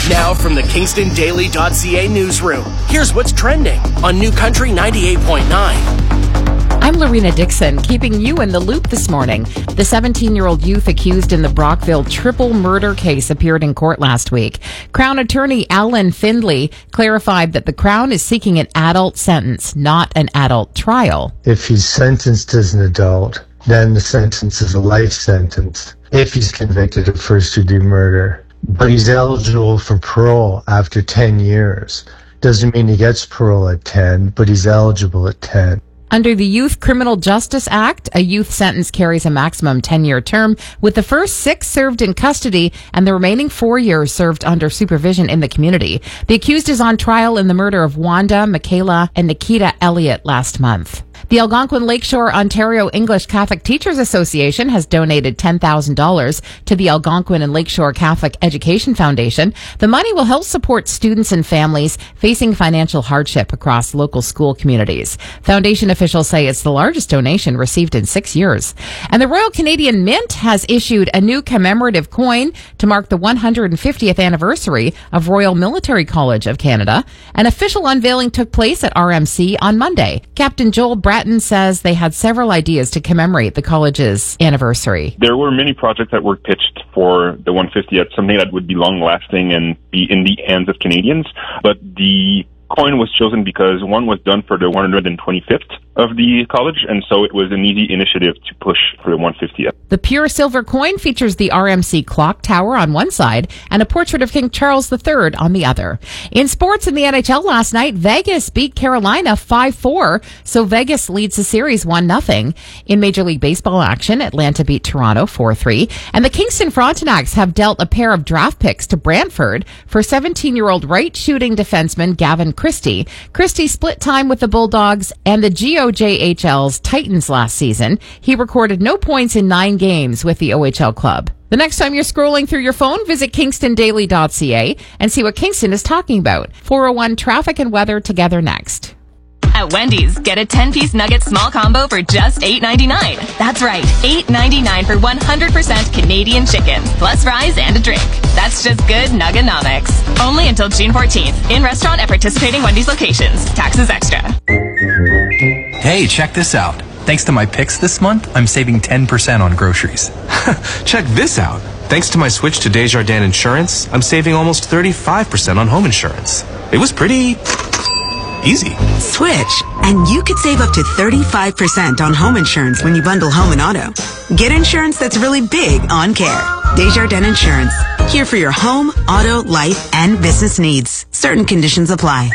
Now from the KingstonDaily.ca newsroom, here's what's trending on New Country 98.9. I'm Lorena Dixon, keeping you in the loop this morning. The 17-year-old youth accused in the Brockville triple murder case appeared in court last week. Crown attorney Alan Findlay clarified that the Crown is seeking an adult sentence, not an adult trial. If he's sentenced as an adult, then the sentence is a life sentence if he's convicted of first-degree murder. But he's eligible for parole after 10 years. Doesn't mean he gets parole at 10, but he's eligible at 10. Under the Youth Criminal Justice Act, a youth sentence carries a maximum 10-year term, with the first 6 served in custody and the remaining 4 years served under supervision in the community. The accused is on trial in the murder of Wanda, Michaela, and Nikita Elliott last month. The Algonquin Lakeshore Ontario English Catholic Teachers Association has donated $10,000 to the Algonquin and Lakeshore Catholic Education Foundation. The money will help support students and families facing financial hardship across local school communities. Foundation officials say it's the largest donation received in 6 years. And the Royal Canadian Mint has issued a new commemorative coin to mark the 150th anniversary of Royal Military College of Canada. An official unveiling took place at RMC on Monday. Captain Joel Bratton says they had several ideas to commemorate the college's anniversary. There were many projects that were pitched for the 150th, something that would be long-lasting and be in the hands of Canadians. But the coin was chosen because one was done for the 125th of the college, and so it was an easy initiative to push for the 150th. The pure silver coin features the RMC clock tower on one side and a portrait of King Charles III on the other. In sports in the NHL last night, Vegas beat Carolina 5-4, so Vegas leads the series 1-0. In Major League Baseball action, Atlanta beat Toronto 4-3, and the Kingston Frontenacs have dealt a pair of draft picks to Brantford for 17-year-old right-shooting defenseman Gavin Christie. Christie split time with the Bulldogs and the GOJHL's Titans last season. He recorded no points in 9 games with the OHL club. The next time you're scrolling through your phone, visit KingstonDaily.ca and see what Kingston is talking about. 401 traffic and weather together next. At Wendy's, get a 10-piece nugget small combo for just $8.99. That's right, $8.99 for 100% Canadian chicken, plus fries and a drink. That's just good Nuggenomics. Only until June 14th. In restaurant at participating Wendy's locations. Taxes extra. Hey, check this out. Thanks to my picks this month, I'm saving 10% on groceries. Check this out. Thanks to my switch to Desjardins Insurance, I'm saving almost 35% on home insurance. It was pretty easy. Switch, and you could save up to 35% on home insurance when you bundle home and auto. Get insurance that's really big on care. Desjardins Insurance, here for your home, auto, life, and business needs. Certain conditions apply.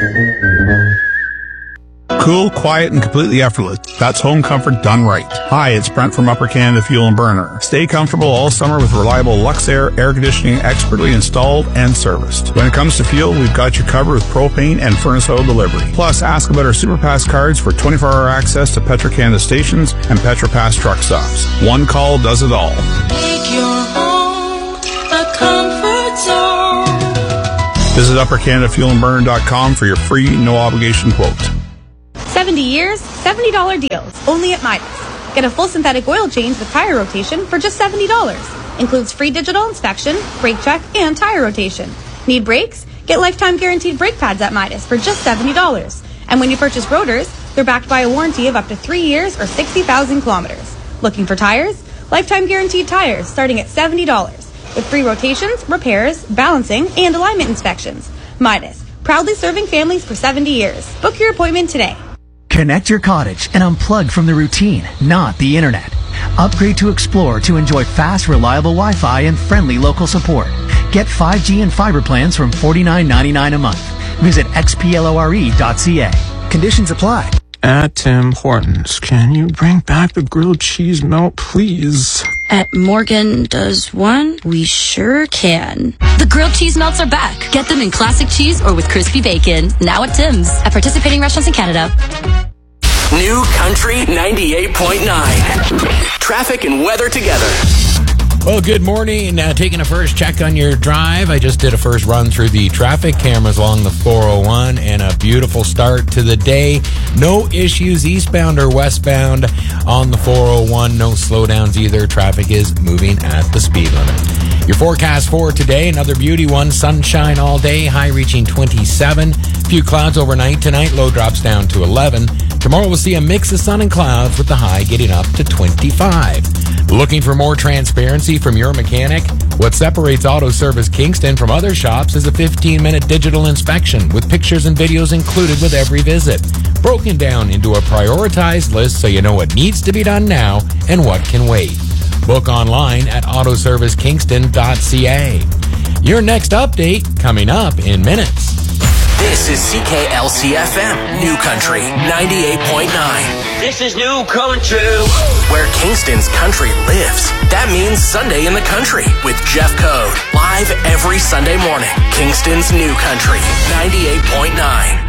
Cool, quiet, and completely effortless. That's home comfort done right. Hi, it's Brent from Upper Canada Fuel and Burner. Stay comfortable all summer with reliable Luxair air conditioning, expertly installed and serviced. When it comes to fuel, we've got you covered with propane and furnace oil delivery. Plus, ask about our SuperPass cards for 24-hour access to Petro-Canada stations and PetroPass truck stops. One call does it all. Make your home a comfort zone. Visit UpperCanadaFuelandBurner.com for your free, no-obligation quote. 70 years, $70 deals, only at Midas. Get a full synthetic oil change with tire rotation for just $70. Includes free digital inspection, brake check, and tire rotation. Need brakes? Get lifetime guaranteed brake pads at Midas for just $70. And when you purchase rotors, they're backed by a warranty of up to 3 years or 60,000 kilometers. Looking for tires? Lifetime guaranteed tires starting at $70. With free rotations, repairs, balancing, and alignment inspections. Midas, proudly serving families for 70 years. Book your appointment today. Connect your cottage and unplug from the routine, not the internet. Upgrade to Explore to enjoy fast, reliable Wi-Fi and friendly local support. Get 5G and fiber plans from $49.99 a month. Visit xplore.ca. Conditions apply. At Tim Hortons, can you bring back the grilled cheese melt, please? At Morgan Does One, we sure can. The grilled cheese melts are back. Get them in classic cheese or with crispy bacon. Now at Tim's. At participating restaurants in Canada. New Country 98.9. Traffic and weather together. Well, good morning. Taking a first check on your drive. I just did a first run through the traffic cameras along the 401 and a beautiful start to the day. No issues eastbound or westbound on the 401. No slowdowns either. Traffic is moving at the speed limit. Your forecast for today, another beauty one. Sunshine all day, high reaching 27. Few clouds overnight tonight. Low drops down to 11. Tomorrow we'll see a mix of sun and clouds with the high getting up to 25. Looking for more transparency from your mechanic? What separates Auto Service Kingston from other shops is a 15-minute digital inspection with pictures and videos included with every visit, broken down into a prioritized list so you know what needs to be done now and what can wait. Book online at autoservicekingston.ca. Your next update coming up in minutes. This is CKLC-FM, New Country 98.9. This is New Country, where Kingston's country lives. That means Sunday in the Country with Jeff Code. Live every Sunday morning. Kingston's New Country 98.9.